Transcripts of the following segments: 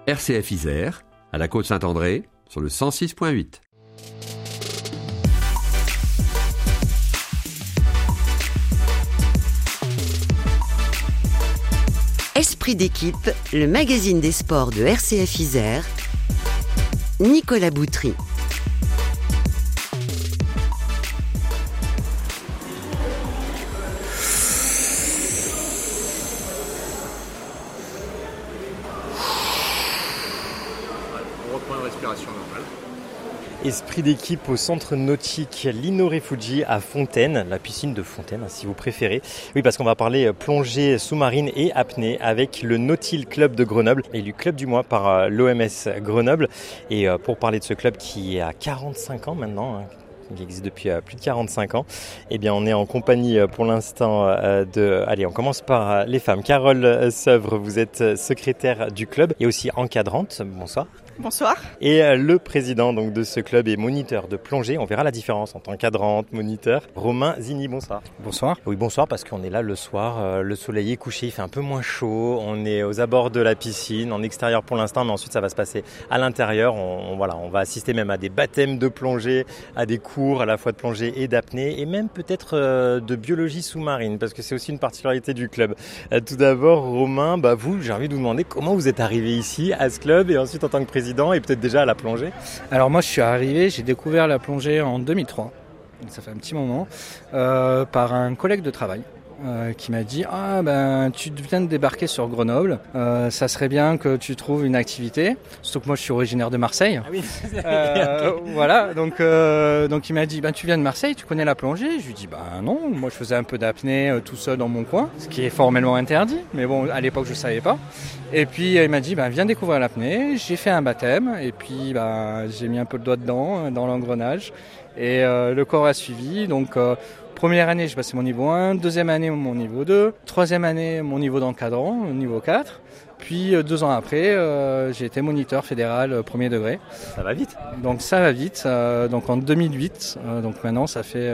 RCF Isère, à la Côte-Saint-André, sur le 106.8. Esprit d'équipe, le magazine des sports de RCF Isère. Nicolas Boutry. On reprend une respiration normale. Esprit d'équipe au centre nautique Lino Refugi à Fontaine, la piscine de Fontaine si vous préférez. Oui, parce qu'on va parler plongée sous-marine et apnée avec le Nautil Club de Grenoble, élu club du mois par l'OMS Grenoble. Et pour parler de ce club qui a 45 ans maintenant, il existe depuis plus de 45 ans. Eh bien, on est en compagnie pour l'instant de... Allez, on commence par les femmes. Carole Seuvre, vous êtes secrétaire du club et aussi encadrante. Bonsoir. Bonsoir. Et le président donc, de ce club est moniteur de plongée. On verra la différence entre encadrante, moniteur. Romain Zini, bonsoir. Bonsoir. Oui, bonsoir, parce qu'on est là le soir. Le soleil est couché, il fait un peu moins chaud. On est aux abords de la piscine, en extérieur pour l'instant, mais ensuite ça va se passer à l'intérieur. On va assister même à des baptêmes de plongée, à des cours à la fois de plongée et d'apnée, et même peut-être de biologie sous-marine, parce que c'est aussi une particularité du club. Tout d'abord, Romain, vous, j'ai envie de vous demander comment vous êtes arrivé ici, à ce club, et ensuite en tant que président, et peut-être déjà à la plongée. Alors moi je suis arrivé, j'ai découvert la plongée en 2003, donc ça fait un petit moment, par un collègue de travail. Qui m'a dit tu viens de débarquer sur Grenoble, ça serait bien que tu trouves une activité, surtout que moi je suis originaire de Marseille. Ah oui. Voilà, donc il m'a dit tu viens de Marseille, tu connais la plongée? Je lui dis non, moi je faisais un peu d'apnée tout seul dans mon coin, ce qui est formellement interdit, mais bon à l'époque je savais pas. Et puis il m'a dit viens découvrir l'apnée. J'ai fait un baptême et puis j'ai mis un peu le doigt dedans dans l'engrenage et le corps a suivi. Donc première année, j'ai passé mon niveau 1, deuxième année, mon niveau 2, troisième année, mon niveau d'encadrant, niveau 4. Puis 2 ans après, j'ai été moniteur fédéral premier degré. Ça va vite. Donc ça va vite. Donc en 2008, donc maintenant ça fait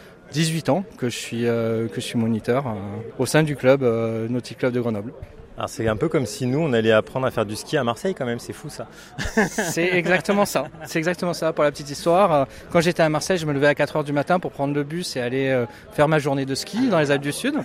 18 ans que je suis moniteur au sein du club Nautil Club de Grenoble. Alors c'est un peu comme si nous on allait apprendre à faire du ski à Marseille quand même, c'est fou ça. C'est exactement ça. C'est exactement ça. Pour la petite histoire, quand j'étais à Marseille, je me levais à 4h du matin pour prendre le bus et aller faire ma journée de ski dans les Alpes du Sud.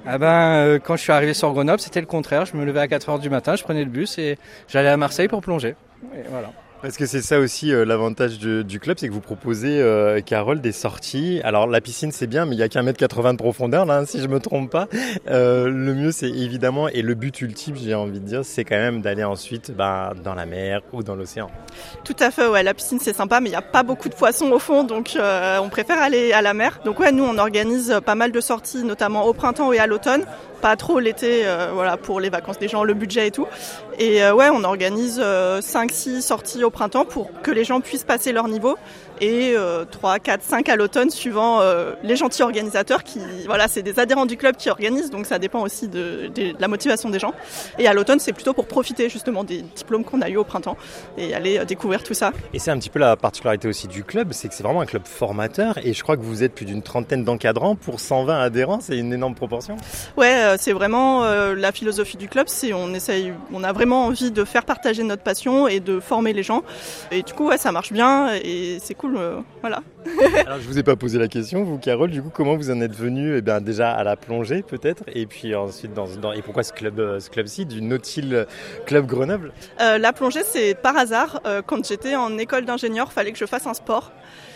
Quand je suis arrivé sur Grenoble, c'était le contraire. Je me levais à 4h du matin, je prenais le bus et j'allais à Marseille pour plonger. Et voilà. Parce que c'est ça aussi l'avantage du club, c'est que vous proposez, Carole, des sorties. Alors la piscine c'est bien, mais il n'y a qu'un 1m80 de profondeur là, si je me trompe pas. Le mieux c'est évidemment, et le but ultime j'ai envie de dire, c'est quand même d'aller ensuite dans la mer ou dans l'océan. Tout à fait, ouais, la piscine c'est sympa, mais il n'y a pas beaucoup de poissons au fond, donc on préfère aller à la mer. Donc nous on organise pas mal de sorties, notamment au printemps et à l'automne. Pas trop l'été, pour les vacances des gens, le budget et tout. Et on organise 5-6 sorties au printemps pour que les gens puissent passer leur niveau. Et 3, 4, 5 à l'automne, suivant les gentils organisateurs qui, c'est des adhérents du club qui organisent, donc ça dépend aussi de la motivation des gens. Et à l'automne, c'est plutôt pour profiter justement des diplômes qu'on a eu au printemps et aller découvrir tout ça. Et c'est un petit peu la particularité aussi du club, c'est que c'est vraiment un club formateur, et je crois que vous êtes plus d'une trentaine d'encadrants pour 120 adhérents, c'est une énorme proportion. Ouais, c'est vraiment la philosophie du club, c'est on a vraiment envie de faire partager notre passion et de former les gens. Et du coup, ça marche bien et c'est cool. Voilà. Alors je vous ai pas posé la question, vous Carole, du coup comment vous en êtes venue déjà à la plongée peut-être, et puis ensuite et pourquoi ce club-ci du Nautil Club Grenoble? La plongée c'est par hasard, quand j'étais en école d'ingénieur, fallait que je fasse un sport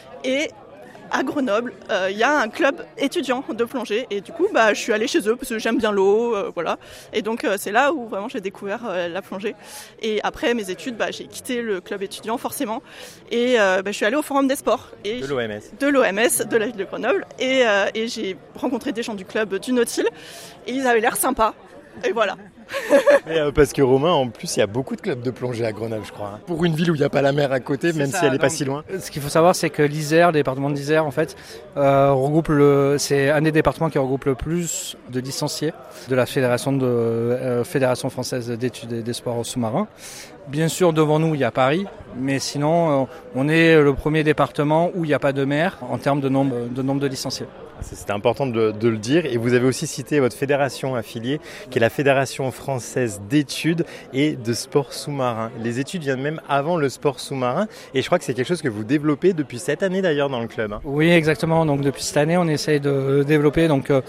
et à Grenoble, il y a un club étudiant de plongée et du coup je suis allée chez eux parce que j'aime bien l'eau, voilà. Et donc c'est là où vraiment j'ai découvert la plongée. Et après mes études, j'ai quitté le club étudiant forcément et je suis allée au Forum des sports de l'OMS de la ville de Grenoble et j'ai rencontré des gens du club du Nautil et ils avaient l'air sympas. Et voilà. Parce que Romain, en plus, il y a beaucoup de clubs de plongée à Grenoble, je crois. Pour une ville où il n'y a pas la mer à côté, même si elle n'est pas si loin. Ce qu'il faut savoir, c'est que l'Isère, le département de l'Isère, en fait, c'est un des départements qui regroupe le plus de licenciés de la Fédération française d'études et des sports sous-marins. Bien sûr, devant nous, il y a Paris, mais sinon, on est le premier département où il n'y a pas de mer en termes de nombre de licenciés. C'était important de le dire. Et vous avez aussi cité votre fédération affiliée, qui est la Fédération française d'études et de sport sous-marin. Les études viennent même avant le sport sous-marin. Et je crois que c'est quelque chose que vous développez depuis cette année d'ailleurs dans le club. Oui, exactement. Donc depuis cette année, on essaye de développer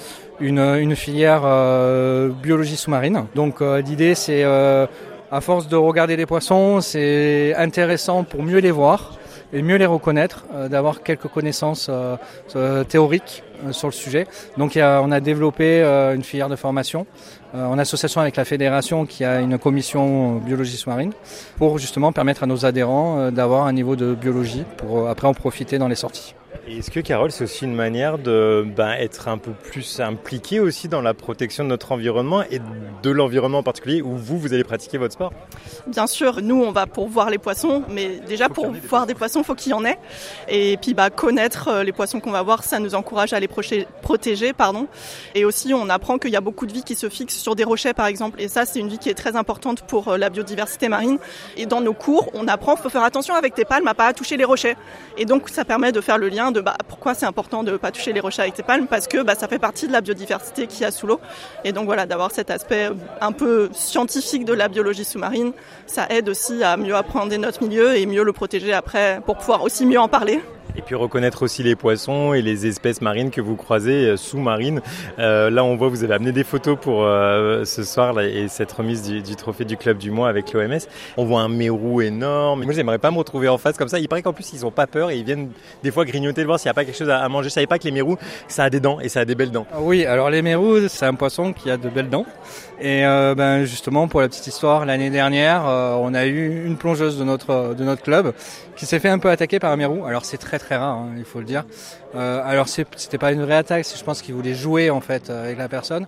une filière biologie sous-marine. Donc l'idée, c'est à force de regarder les poissons, c'est intéressant pour mieux les voir et mieux les reconnaître, d'avoir quelques connaissances théoriques sur le sujet. Donc on a développé une filière de formation en association avec la fédération qui a une commission biologie sous-marine pour justement permettre à nos adhérents d'avoir un niveau de biologie pour après en profiter dans les sorties. Et est-ce que Carole, c'est aussi une manière de être un peu plus impliqué aussi dans la protection de notre environnement et de l'environnement en particulier où vous allez pratiquer votre sport? Bien sûr, nous on va pour voir les poissons, mais déjà pour voir des poissons, il faut qu'il y en ait. Et puis connaître les poissons qu'on va voir, ça nous encourage à les protéger. Et aussi on apprend qu'il y a beaucoup de vie qui se fixe sur des rochers par exemple. Et ça c'est une vie qui est très importante pour la biodiversité marine. Et dans nos cours, on apprend qu'il faut faire attention avec tes palmes à pas toucher les rochers. Et donc ça permet de faire le lien de pourquoi c'est important de ne pas toucher les rochers avec tes palmes, parce que ça fait partie de la biodiversité qu'il y a sous l'eau. Et donc voilà, d'avoir cet aspect un peu scientifique de la biologie sous-marine, ça aide aussi à mieux appréhender notre milieu et mieux le protéger après pour pouvoir aussi mieux en parler. Et puis reconnaître aussi les poissons et les espèces marines que vous croisez, sous-marines. Là, on voit, vous avez amené des photos pour ce soir là, et cette remise du trophée du club du mois avec l'OMS. On voit un mérou énorme. Moi, j'aimerais pas me retrouver en face comme ça. Il paraît qu'en plus, ils ont pas peur et ils viennent des fois grignoter de voir s'il n'y a pas quelque chose à manger. Je savais pas que les mérous, ça a des dents et ça a des belles dents. Oui, alors les mérous, c'est un poisson qui a de belles dents. Et justement, pour la petite histoire, l'année dernière, on a eu une plongeuse de notre club qui s'est fait un peu attaquer par un mérou. Alors c'est très très rare, il faut le dire. Alors c'était pas une vraie attaque, je pense qu'il voulait jouer en fait avec la personne.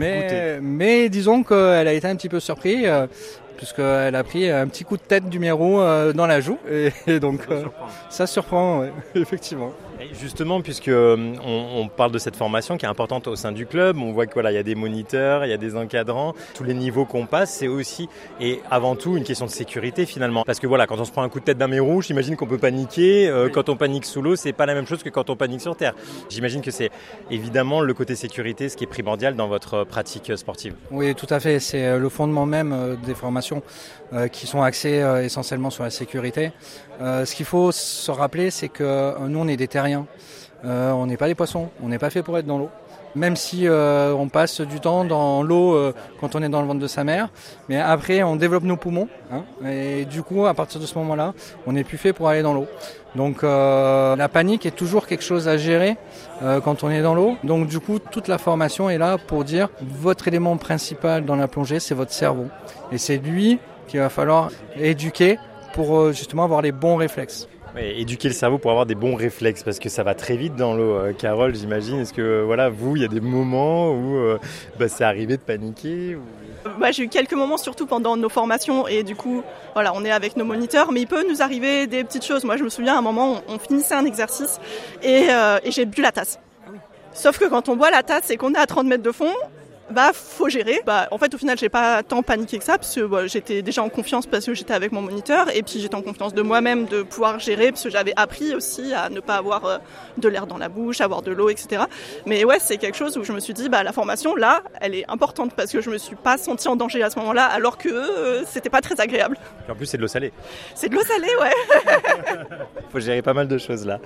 Mais disons qu'elle a été un petit peu surprise puisqu'elle a pris un petit coup de tête du mérou dans la joue. Et donc ça surprend, ouais, effectivement. Et justement, puisque on parle de cette formation qui est importante au sein du club, on voit qu'il y a des moniteurs, il y a des encadrants, tous les niveaux qu'on passe, c'est aussi et avant tout une question de sécurité finalement. Parce que quand on se prend un coup de tête d'un mérou, j'imagine qu'on peut paniquer. Quand on panique sous l'eau, c'est pas la même chose que quand on panique sur terre. J'imagine que c'est évidemment le côté sécurité, ce qui est primordial dans votre pratique sportive. Oui, tout à fait. C'est le fondement même des formations qui sont axées essentiellement sur la sécurité. Ce qu'il faut se rappeler, c'est que nous, on est des terriens. On n'est pas des poissons, on n'est pas fait pour être dans l'eau. Même si on passe du temps dans l'eau quand on est dans le ventre de sa mère. Mais après, on développe nos poumons. Et du coup, à partir de ce moment-là, on n'est plus fait pour aller dans l'eau. Donc la panique est toujours quelque chose à gérer quand on est dans l'eau. Donc du coup, toute la formation est là pour dire votre élément principal dans la plongée, c'est votre cerveau. Et c'est lui qu'il va falloir éduquer pour justement avoir les bons réflexes. Ouais, éduquer le cerveau pour avoir des bons réflexes, parce que ça va très vite dans l'eau. Carole, j'imagine, est-ce que il y a des moments où c'est arrivé de paniquer J'ai eu quelques moments, surtout pendant nos formations, et du coup, on est avec nos moniteurs, mais il peut nous arriver des petites choses. Moi, je me souviens, à un moment, on finissait un exercice et j'ai bu la tasse. Sauf que quand on boit la tasse et qu'on est à 30 mètres de fond, faut gérer. En fait, au final, j'ai pas tant paniqué que ça, parce que j'étais déjà en confiance parce que j'étais avec mon moniteur, et puis j'étais en confiance de moi-même de pouvoir gérer, parce que j'avais appris aussi à ne pas avoir de l'air dans la bouche, avoir de l'eau, etc. Mais ouais, c'est quelque chose où je me suis dit, la formation, là, elle est importante, parce que je me suis pas sentie en danger à ce moment-là, alors que c'était pas très agréable. Et en plus, c'est de l'eau salée. C'est de l'eau salée, ouais. Faut gérer pas mal de choses là.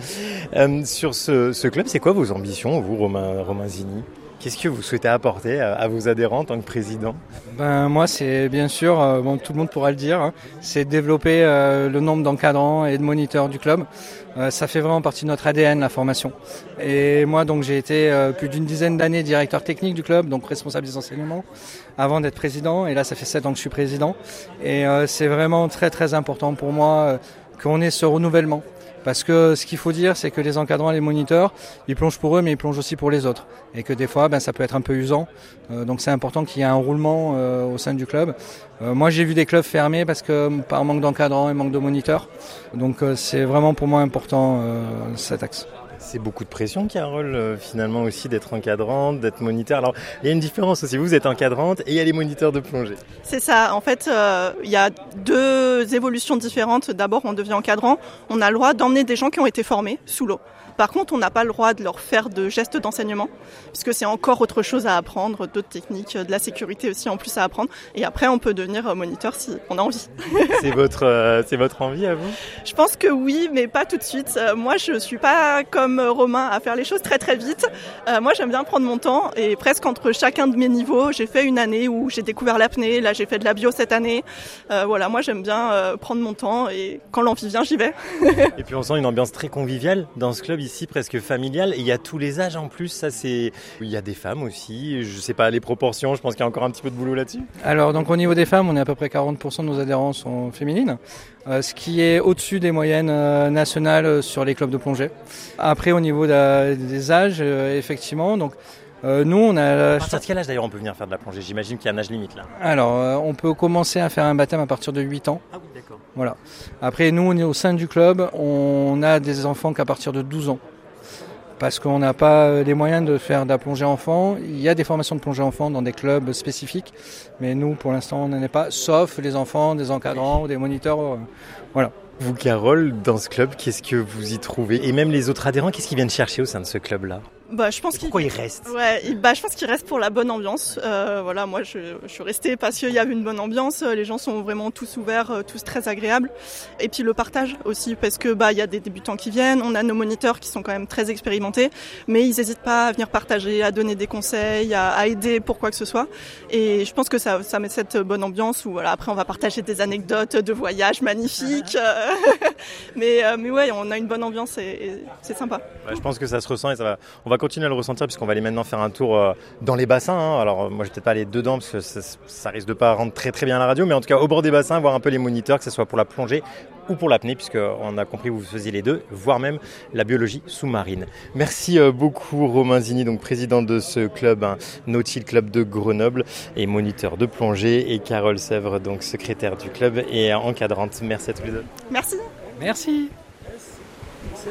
Sur ce club, c'est quoi vos ambitions, vous, Romain Zini ? Qu'est-ce que vous souhaitez apporter à vos adhérents en tant que président ? Moi, c'est bien sûr, tout le monde pourra le dire, c'est développer le nombre d'encadrants et de moniteurs du club. Ça fait vraiment partie de notre ADN, la formation. Et moi, donc, j'ai été plus d'une dizaine d'années directeur technique du club, donc responsable des enseignements, avant d'être président. Et là, ça fait 7 ans que je suis président. Et c'est vraiment très, très important pour moi qu'on ait ce renouvellement. Parce que ce qu'il faut dire, c'est que les encadrants et les moniteurs, ils plongent pour eux, mais ils plongent aussi pour les autres. Et que des fois, ça peut être un peu usant. Donc c'est important qu'il y ait un roulement au sein du club. Moi, j'ai vu des clubs fermés parce que par manque d'encadrants et manque de moniteurs. Donc c'est vraiment pour moi important cet axe. C'est beaucoup de pression, Carole, finalement aussi d'être encadrante, d'être moniteur. Alors, il y a une différence aussi. Vous êtes encadrante et il y a les moniteurs de plongée. C'est ça. En fait, il y a 2 évolutions différentes. D'abord, on devient encadrant. On a le droit d'emmener des gens qui ont été formés sous l'eau. Par contre, on n'a pas le droit de leur faire de gestes d'enseignement, puisque c'est encore autre chose à apprendre, d'autres techniques, de la sécurité aussi en plus à apprendre. Et après, on peut devenir moniteur si on a envie. C'est votre envie à vous ? Je pense que oui, mais pas tout de suite. Moi, je suis pas comme Romain à faire les choses très très vite. Moi, j'aime bien prendre mon temps et presque entre chacun de mes niveaux, j'ai fait une année où j'ai découvert l'apnée. Là, j'ai fait de la bio cette année. Voilà, moi, j'aime bien prendre mon temps et quand l'envie vient, j'y vais. Et puis, on sent une ambiance très conviviale dans ce club ici, presque familial. Et il y a tous les âges en plus. Ça, il y a des femmes aussi. Je sais pas les proportions. Je pense qu'il y a encore un petit peu de boulot là-dessus. Alors, donc au niveau des femmes, on est à peu près 40% de nos adhérents sont féminines. Ce qui est au-dessus des moyennes nationales sur les clubs de plongée. Après, au niveau des âges, effectivement, donc nous, on a... À partir de quel âge d'ailleurs on peut venir faire de la plongée ? J'imagine qu'il y a un âge limite là. Alors, on peut commencer à faire un baptême à partir de 8 ans. Ah oui, d'accord. Voilà. Après, nous, on est au sein du club, on a des enfants qu'à partir de 12 ans. Parce qu'on n'a pas les moyens de faire de la plongée enfant. Il y a des formations de plongée enfant dans des clubs spécifiques, mais nous, pour l'instant, on n'en est pas, sauf les enfants, des encadrants ou des moniteurs. Voilà. Vous, Carole, dans ce club, qu'est-ce que vous y trouvez ? Et même les autres adhérents, qu'est-ce qu'ils viennent chercher au sein de ce club-là ? Je pense pourquoi ils restent ? Ouais, je pense qu'ils restent pour la bonne ambiance. Voilà, moi je suis restée parce qu'il y avait une bonne ambiance. Les gens sont vraiment tous ouverts, tous très agréables. Et puis le partage aussi, parce que il y a des débutants qui viennent. On a nos moniteurs qui sont quand même très expérimentés, mais ils n'hésitent pas à venir partager, à donner des conseils, à aider pour quoi que ce soit. Et je pense que ça met cette bonne ambiance où voilà, après on va partager des anecdotes de voyages magnifiques. Mais ouais, on a une bonne ambiance et c'est sympa. Ouais, je pense que ça se ressent et on va continuer à le ressentir puisqu'on va aller maintenant faire un tour dans les bassins. Hein. Alors moi je vais peut-être pas aller dedans parce que ça risque de pas rendre très très bien à la radio, mais en tout cas au bord des bassins, voir un peu les moniteurs, que ce soit pour la plongée ou pour l'apnée, puisqu'on a compris que vous faisiez les deux, voire même la biologie sous-marine. Merci beaucoup Romain Zini, donc président de ce club, Nautil Club de Grenoble et moniteur de plongée, et Carole Sèvres, donc secrétaire du club et encadrante. Merci à tous les deux. Merci. Merci. XS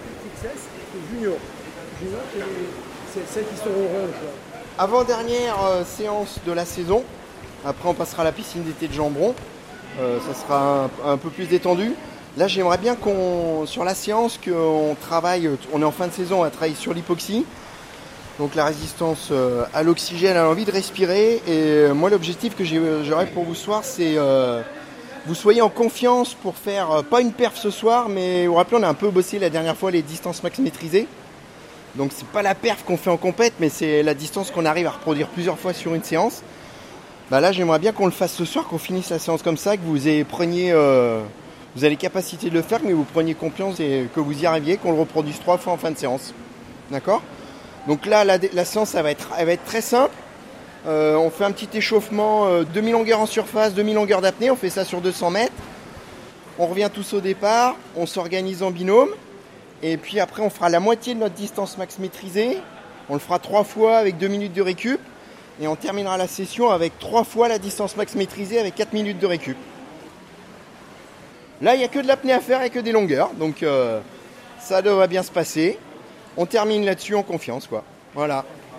et Junior. Junior, c'est celles qui sont orange. Avant-dernière séance de la saison. Après, on passera à la piscine d'été de Jambron. Ça sera un peu plus détendu. Là, j'aimerais bien sur la séance, qu'on travaille, on est en fin de saison, on va travailler sur l'hypoxie. Donc la résistance à l'oxygène, à l'envie de respirer. Et moi, l'objectif que j'aurais pour vous ce soir, c'est vous soyez en confiance pour faire, pas une perf ce soir, mais vous vous rappelez, on a un peu bossé la dernière fois les distances max maîtrisées. Donc c'est pas la perf qu'on fait en compète, mais c'est la distance qu'on arrive à reproduire plusieurs fois sur une séance. Là, j'aimerais bien qu'on le fasse ce soir, qu'on finisse la séance comme ça, que vous preniez, vous avez les capacités de le faire, mais vous preniez confiance et que vous y arriviez, qu'on le reproduise 3 fois en fin de séance. D'accord ? Donc là, la séance, elle va être très simple. On fait un petit échauffement, demi-longueur en surface, demi-longueur d'apnée. On fait ça sur 200 mètres. On revient tous au départ. On s'organise en binôme. Et puis après, on fera la moitié de notre distance max maîtrisée. On le fera 3 fois avec 2 minutes de récup. Et on terminera la session avec 3 fois la distance max maîtrisée avec 4 minutes de récup. Là, il n'y a que de l'apnée à faire et que des longueurs. Donc, ça devrait bien se passer. On termine là-dessus en confiance, quoi. Voilà. OK ?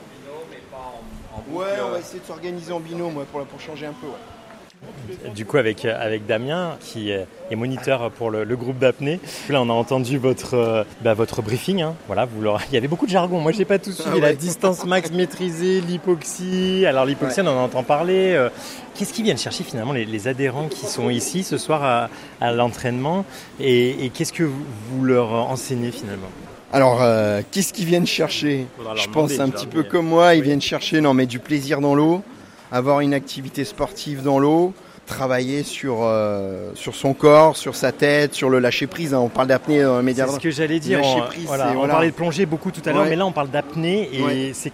Ouais, on va essayer de s'organiser en binôme pour changer un peu. Ouais. Du coup, avec Damien, qui est moniteur pour le groupe d'apnée, là, on a entendu votre briefing. Hein. Voilà, il y avait beaucoup de jargon. Moi, je n'ai pas tout suivi. La distance max maîtrisée, l'hypoxie. Alors, l'hypoxie, on en entend parler. Qu'est-ce qu'ils viennent chercher finalement les adhérents qui sont ici ce soir à l'entraînement et qu'est-ce que vous leur enseignez finalement ? Alors, qu'est-ce qu'ils viennent chercher ? Je pense un petit peu comme moi, ils viennent chercher du plaisir dans l'eau, avoir une activité sportive dans l'eau, travailler sur son corps, sur sa tête, sur le lâcher-prise. Hein. On parle d'apnée dans les médias. C'est ce que j'allais dire. On parlait de plongée beaucoup tout à l'heure, mais là on parle d'apnée et c'est